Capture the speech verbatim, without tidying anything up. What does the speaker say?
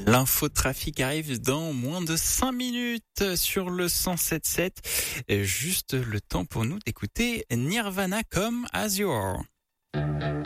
L'infotrafic arrive dans moins de cinq minutes sur le cent sept virgule sept. Juste le temps pour nous d'écouter Nirvana comme As You Are.